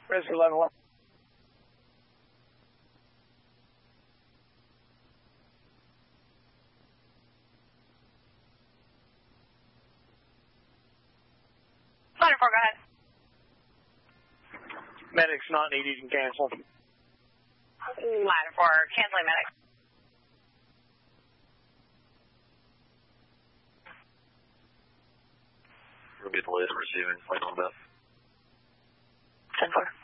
Rescue 1111. Ladder 4, go ahead. Medic's not needed, you can cancel. Ladder 4, canceling medic. We'll get the list receiving. Wait on that. 10-4.